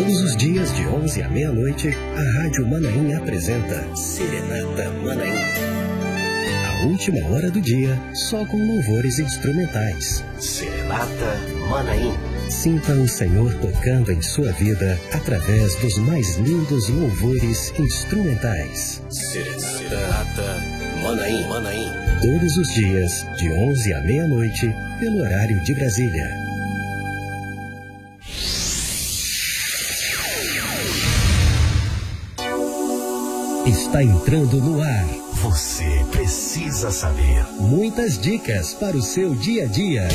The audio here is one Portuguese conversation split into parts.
Todos os dias de 11 à meia-noite, a Rádio Manaim apresenta Serenata Manaim. A última hora do dia, só com louvores instrumentais. Serenata Manaim. Sinta o Senhor tocando em sua vida através dos mais lindos louvores instrumentais. Serenata Manaim. Todos os dias, de 11 à meia-noite, pelo horário de Brasília. Está entrando no ar. Você precisa saber. Muitas dicas para o seu dia a dia.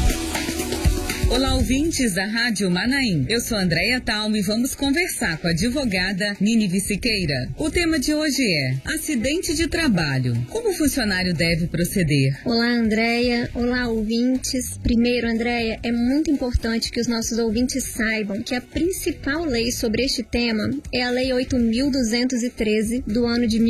Olá, ouvintes da Rádio Manaim. Eu sou Andréia Talma e vamos conversar com a advogada Nínive Siqueira. O tema de hoje é acidente de trabalho. Como o funcionário deve proceder? Olá, Andréia. Olá, ouvintes. Primeiro, Andréia, é muito importante que os nossos ouvintes saibam que a principal lei sobre este tema é a Lei 8.213 do ano de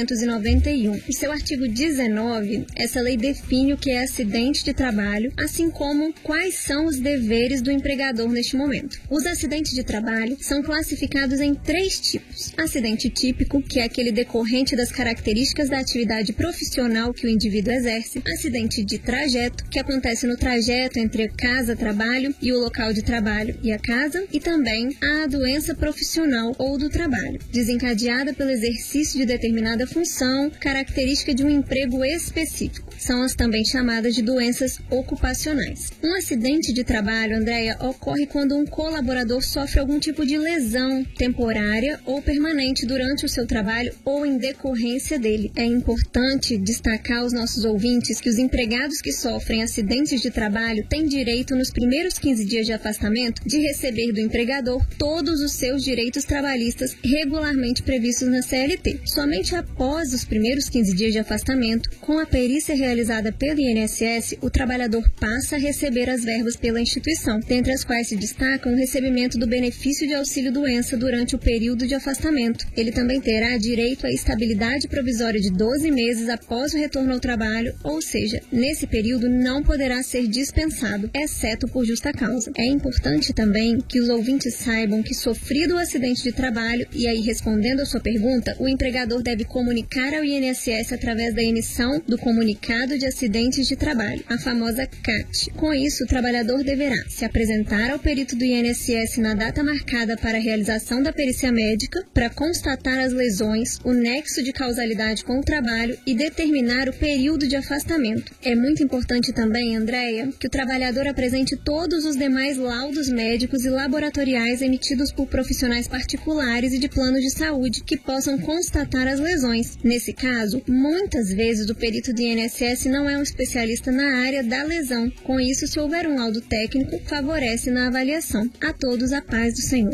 1991. Em seu artigo 19, essa lei define o que é acidente de trabalho, assim como quais são os deveres do empregador neste momento. Os acidentes de trabalho são classificados em 3 tipos. Acidente típico, que é aquele decorrente das características da atividade profissional que o indivíduo exerce. Acidente de trajeto, que acontece no trajeto entre casa, trabalho e o local de trabalho e a casa. E também a doença profissional ou do trabalho, desencadeada pelo exercício de determinada função, característica de um emprego específico. São as também chamadas de doenças ocupacionais. Um acidente de trabalho, Andréia, ocorre quando um colaborador sofre algum tipo de lesão temporária ou permanente durante o seu trabalho ou em decorrência dele. É importante destacar aos nossos ouvintes que os empregados que sofrem acidentes de trabalho têm direito, nos primeiros 15 dias de afastamento, de receber do empregador todos os seus direitos trabalhistas regularmente previstos na CLT. Somente após os primeiros 15 dias de afastamento, com a perícia realizada pelo INSS, o trabalhador passa a receber as verbas pela instituição, dentre as quais se destacam o recebimento do benefício de auxílio-doença durante o período de afastamento. Ele também terá direito à estabilidade provisória de 12 meses após o retorno ao trabalho, ou seja, nesse período não poderá ser dispensado, exceto por justa causa. É importante também que os ouvintes saibam que, sofrido o acidente de trabalho, e aí respondendo a sua pergunta, o empregador deve comunicar ao INSS através da emissão do Comunicado de Acidentes de Trabalho, a famosa CAT. Com isso, o trabalhador deverá se apresentar ao perito do INSS na data marcada para a realização da perícia médica para constatar as lesões, o nexo de causalidade com o trabalho e determinar o período de afastamento. É muito importante também, Andréia, que o trabalhador apresente todos os demais laudos médicos e laboratoriais emitidos por profissionais particulares e de plano de saúde que possam constatar as lesões. Nesse caso, muitas vezes o perito do INSS não é um especialista na área da lesão. Com isso, se houver um laudo técnico, favorece na avaliação. A todos a paz do Senhor.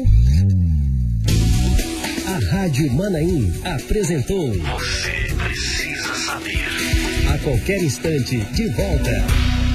A Rádio Manaim apresentou Você Precisa Saber. A qualquer instante, de volta.